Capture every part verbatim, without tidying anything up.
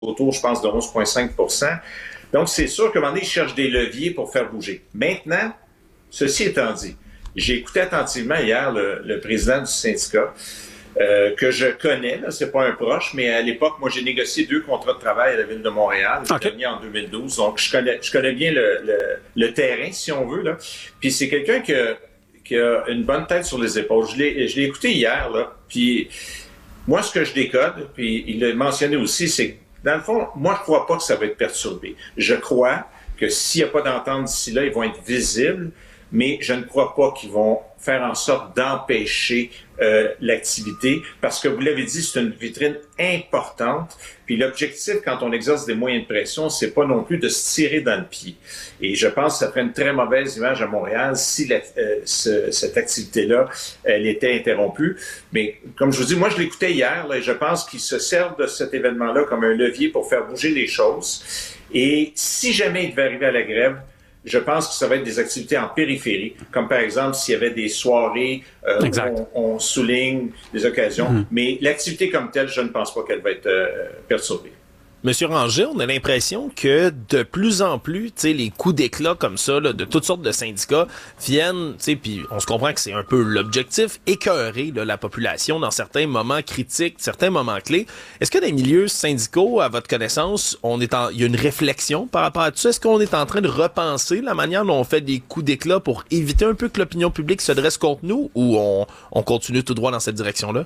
autour, je pense, de onze virgule cinq pour cent. Donc, c'est sûr qu'à un moment donné, ils cherchent des leviers pour faire bouger. Maintenant, ceci étant dit, j'ai écouté attentivement hier le, le président du syndicat, euh, que je connais, là, c'est pas un proche, mais à l'époque, moi, j'ai négocié deux contrats de travail à la Ville de Montréal, le okay. dernier en deux mille douze, donc je connais, je connais bien le, le, le terrain, si on veut, là. Puis c'est quelqu'un qui a, qui a une bonne tête sur les épaules. Je l'ai, je l'ai écouté hier, là, puis moi, ce que je décode, puis il l'a mentionné aussi, c'est que, dans le fond, moi, je crois pas que ça va être perturbé. Je crois que s'il n'y a pas d'entente d'ici là, ils vont être visibles, mais je ne crois pas qu'ils vont faire en sorte d'empêcher euh, l'activité, parce que vous l'avez dit, c'est une vitrine importante. Puis l'objectif, quand on exerce des moyens de pression, c'est pas non plus de se tirer dans le pied. Et je pense que ça ferait une très mauvaise image à Montréal si la, euh, ce, cette activité-là, elle était interrompue. Mais comme je vous dis, moi je l'écoutais hier, là, et je pense qu'ils se servent de cet événement-là comme un levier pour faire bouger les choses. Et si jamais il devait arriver à la grève, je pense que ça va être des activités en périphérie, comme par exemple s'il y avait des soirées, euh, où on, on souligne des occasions. Mmh. Mais l'activité comme telle, je ne pense pas qu'elle va être euh, perturbée. Monsieur Ranger, on a l'impression que de plus en plus, tu sais, les coups d'éclat comme ça, là, de toutes sortes de syndicats viennent, tu sais, puis on se comprend que c'est un peu l'objectif, écœurer là, la population dans certains moments critiques, certains moments clés. Est-ce que dans les milieux syndicaux, à votre connaissance, on est en, il y a une réflexion par rapport à tout ça? Est-ce qu'on est en train de repenser la manière dont on fait des coups d'éclat pour éviter un peu que l'opinion publique se dresse contre nous, ou on, on continue tout droit dans cette direction-là?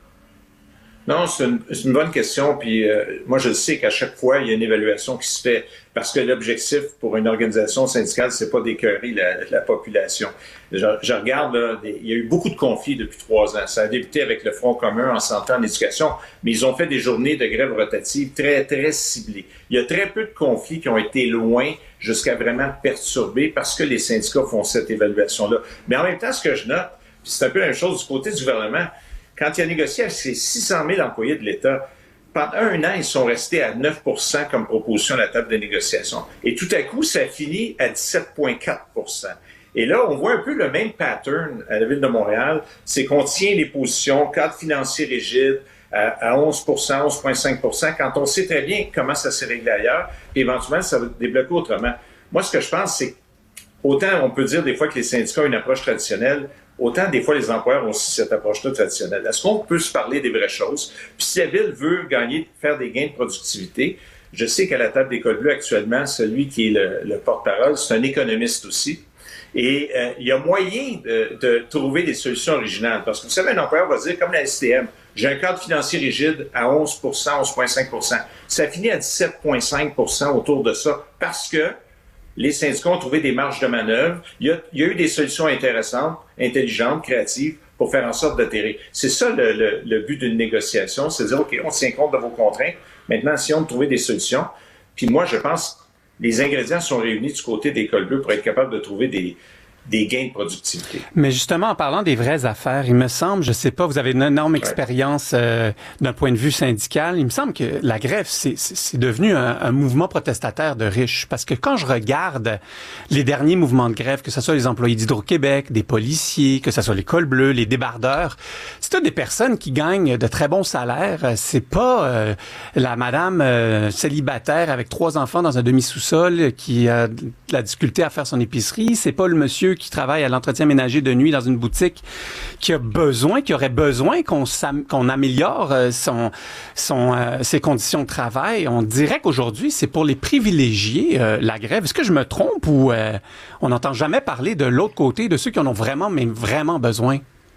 Non, c'est une, c'est une bonne question. Puis euh, moi, je sais qu'à chaque fois, il y a une évaluation qui se fait parce que l'objectif pour une organisation syndicale, c'est pas d'écœurer la, la population. Je, je regarde, là, des, il y a eu beaucoup de conflits depuis trois ans. Ça a débuté avec le Front commun en santé, en éducation, mais ils ont fait des journées de grève rotative très, très ciblées. Il y a très peu de conflits qui ont été loin jusqu'à vraiment perturber parce que les syndicats font cette évaluation-là. Mais en même temps, ce que je note, puis c'est un peu la même chose du côté du gouvernement, quand il a négocié avec ses six cent mille employés de l'État, pendant un an, ils sont restés à neuf pour cent comme proposition à la table de négociation. Et tout à coup, ça finit à dix-sept virgule quatre pour cent. Et là, on voit un peu le même pattern à la Ville de Montréal, c'est qu'on tient les positions, cadre financier rigide, à onze pour cent, onze virgule cinq pour cent, quand on sait très bien comment ça s'est réglé ailleurs, puis éventuellement, ça va débloquer autrement. Moi, ce que je pense, c'est autant on peut dire des fois que les syndicats ont une approche traditionnelle, autant des fois les employeurs ont aussi cette approche-là traditionnelle. Est-ce qu'on peut se parler des vraies choses? Puis si la Ville veut gagner, faire des gains de productivité, je sais qu'à la table des Cols Bleus actuellement, celui qui est le, le porte-parole, c'est un économiste aussi. Et euh, il y a moyen de, de trouver des solutions originales. Parce que vous savez, un employeur va dire, comme la S T M, j'ai un cadre financier rigide à onze pour cent, onze virgule cinq pour cent. Ça finit à dix-sept virgule cinq pour cent autour de ça parce que les syndicats ont trouvé des marges de manœuvre. Il y a, il y a eu des solutions intéressantes, intelligentes, créatives pour faire en sorte d'atterrir. C'est ça le, le, le but d'une négociation, c'est de dire, OK, on tient compte de vos contraintes. Maintenant, essayons de trouver des solutions. Puis moi, je pense que les ingrédients sont réunis du côté des Cols Bleus pour être capable de trouver des, des gains de productivité. Mais justement, en parlant des vraies affaires, il me semble, je sais pas, vous avez une énorme expérience euh, d'un point de vue syndical, il me semble que la grève, c'est, c'est, c'est devenu un, un mouvement protestataire de riches. Parce que quand je regarde les derniers mouvements de grève, que ce soit les employés d'Hydro-Québec, des policiers, que ce soit les Cols Bleus, les débardeurs, c'est toutes des personnes qui gagnent de très bons salaires. C'est pas euh, la madame euh, célibataire avec trois enfants dans un demi-sous-sol qui a de la difficulté à faire son épicerie. C'est pas le monsieur qui travaille à l'entretien ménager de nuit dans une boutique qui a besoin, qui aurait besoin qu'on, qu'on améliore son, son, euh, ses conditions de travail. On dirait qu'aujourd'hui, c'est pour les privilégiés, euh, la grève. Est-ce que je me trompe ou euh, on n'entend jamais parler de l'autre côté, de ceux qui en ont vraiment, mais vraiment besoin?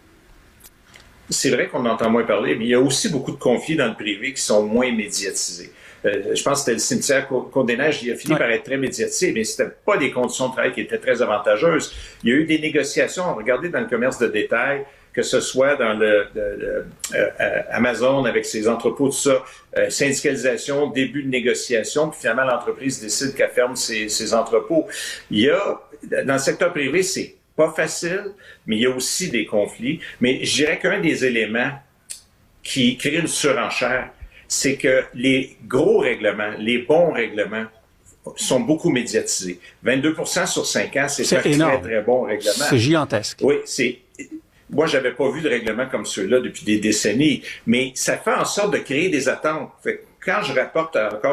C'est vrai qu'on entend moins parler, mais il y a aussi beaucoup de conflits dans le privé qui sont moins médiatisés. Euh, je pense que c'était le cimetière Côte-des-Neiges, il a fini ouais. par être très médiatisé, mais c'était pas des conditions de travail qui étaient très avantageuses. Il y a eu des négociations, regardez dans le commerce de détail, que ce soit dans le, le, le euh, Amazon avec ses entrepôts, tout ça, euh, syndicalisation, début de négociation, puis finalement l'entreprise décide qu'elle ferme ses, ses entrepôts. Il y a, dans le secteur privé, c'est pas facile, mais il y a aussi des conflits. Mais je dirais qu'un des éléments qui crée une surenchère, c'est que les gros règlements, les bons règlements, sont beaucoup médiatisés. vingt-deux pour cent sur cinq ans, c'est, c'est un énorme. très, très bon règlement. C'est gigantesque. Oui, c'est... Moi, j'avais pas vu de règlement comme ceux-là depuis des décennies, mais ça fait en sorte de créer des attentes. Fait, quand je rapporte encore